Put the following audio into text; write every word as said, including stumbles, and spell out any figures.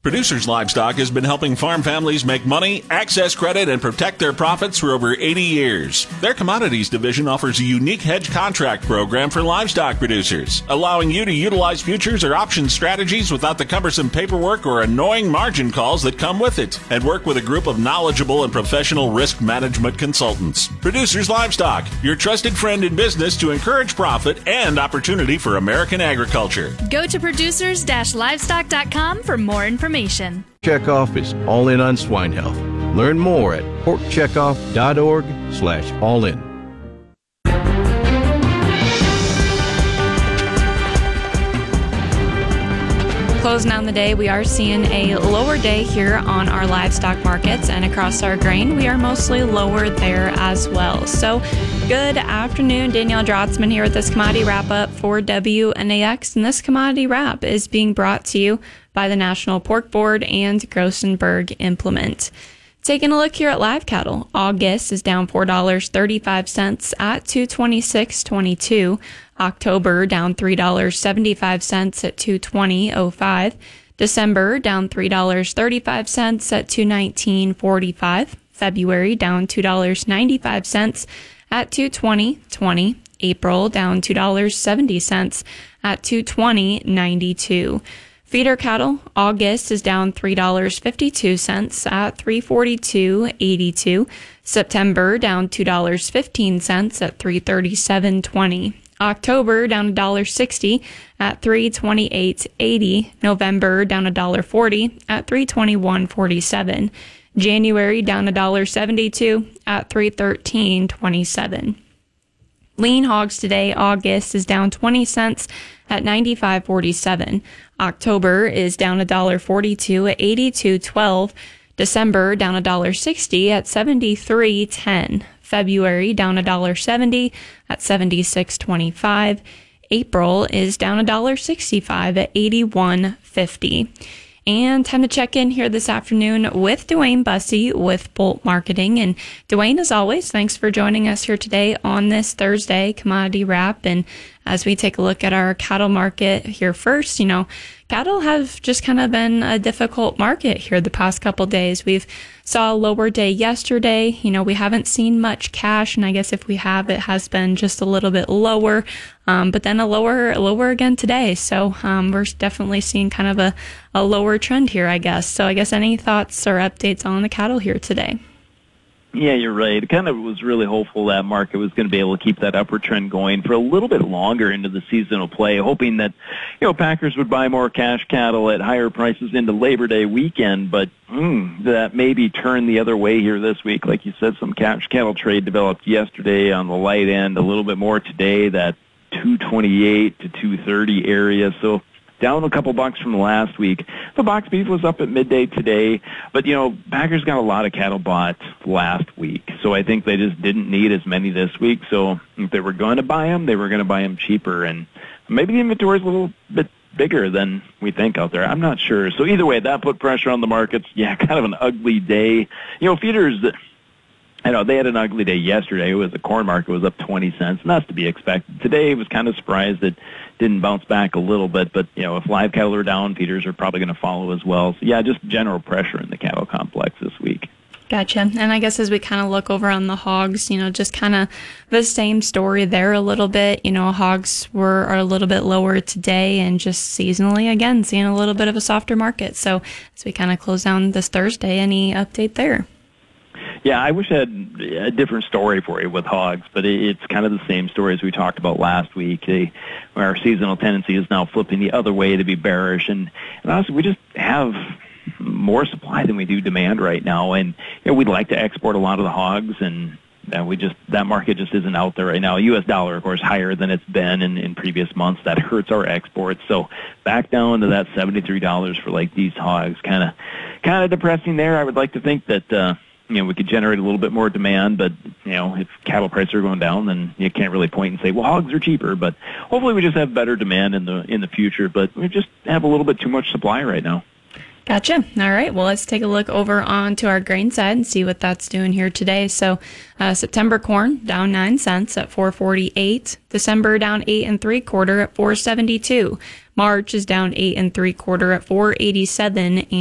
Producers Livestock has been helping farm families make money, access credit, and protect their profits for over eighty years. Their commodities division offers a unique hedge contract program for livestock producers, allowing you to utilize futures or option strategies without the cumbersome paperwork or annoying margin calls that come with it, and work with a group of knowledgeable and professional risk management consultants. Producers Livestock, your trusted friend in business to encourage profit and opportunity for American agriculture. Go to producers livestock dot com for more information. Checkoff is all in on swine health. Learn more at pork checkoff dot org slash all in. Closing down the day, we are seeing a lower day here on our livestock markets, and across our grain, we are mostly lower there as well. So, good afternoon. Danielle Drotzman here with this commodity wrap-up for W N A X, and this commodity wrap is being brought to you by the National Pork Board and Grossenberg Implement. Taking a look here at live cattle, August is down four dollars and thirty-five cents at two twenty-six twenty-two. October down three dollars and seventy-five cents at two twenty oh five. December down three dollars and thirty-five cents at two nineteen forty-five. February down two dollars and ninety-five cents at two twenty twenty. April down two dollars and seventy cents at two twenty ninety-two. Feeder cattle, August is down three dollars and fifty-two cents at three forty-two eighty-two. September down two dollars and fifteen cents at three thirty-seven twenty. October down one dollar and sixty cents at three twenty-eight eighty. November down one dollar and forty cents at three twenty-one forty-seven. January down one dollar and seventy-two cents at three thirteen twenty-seven. Lean hogs today, August is down twenty cents at ninety-five forty-seven. October is down one dollar and forty-two cents at eighty-two twelve. December down one dollar and sixty cents at seventy-three ten. February down one dollar and seventy cents at seventy-six twenty-five. April is down one dollar and sixty-five cents at eighty-one fifty. And time to check in here this afternoon with Dwayne Bussey with Bolt Marketing. And Dwayne, as always, thanks for joining us here today on this Thursday commodity wrap. And as we take a look at our cattle market here first, you know, cattle have just kind of been a difficult market here the past couple days. We've saw a lower day yesterday. You know, we haven't seen much cash, and I guess if we have, it has been just a little bit lower. Um, but then a lower, lower again today. So um, we're definitely seeing kind of a, a lower trend here, I guess. So I guess any thoughts or updates on the cattle here today? Yeah, you're right. It kind of was really hopeful that market was going to be able to keep that upward trend going for a little bit longer into the seasonal play, hoping that, you know, packers would buy more cash cattle at higher prices into Labor Day weekend, but mm, that maybe turned the other way here this week. Like you said, some cash cattle trade developed yesterday on the light end, a little bit more today, that two twenty-eight to two thirty area. So down a couple bucks from last week. The box beef was up at midday today, but, you know, packers got a lot of cattle bought last week, so I think they just didn't need as many this week. So if they were going to buy them, they were going to buy them cheaper, and maybe the inventory is a little bit bigger than we think out there. I'm not sure. So either way, that put pressure on the markets. Yeah, kind of an ugly day. You know, feeders, I know they had an ugly day yesterday. It was the corn market was up twenty cents, and that's to be expected. Today, I was kind of surprised that didn't bounce back a little bit, but, you know, if live cattle are down, feeders are probably going to follow as well. So, yeah, just general pressure in the cattle complex this week. Gotcha. And I guess as we kind of look over on the hogs, you know, just kind of the same story there a little bit. You know, hogs were are a little bit lower today, and just seasonally, again, seeing a little bit of a softer market. So as we kind of close down this Thursday, any update there? Yeah, I wish I had a different story for you with hogs, but it's kind of the same story as we talked about last week. They, our seasonal tendency is now flipping the other way to be bearish, and, and honestly, we just have more supply than we do demand right now, and you know, we'd like to export a lot of the hogs, and uh, we just that market just isn't out there right now. U S dollar, of course, higher than it's been in, in previous months. That hurts our exports. So back down to that seventy-three dollars for like these hogs, kind of kind of depressing there. I would like to think that uh, you know, we could generate a little bit more demand, but, you know, if cattle prices are going down, then you can't really point and say, well, hogs are cheaper. But hopefully we just have better demand in the in the future. But we just have a little bit too much supply right now. Gotcha. All right. Well, let's take a look over onto our grain side and see what that's doing here today. So uh, September corn down nine cents at four forty-eight. December down eight and three quarter at four seventy-two. March is down eight and three quarter at four eighty-seven.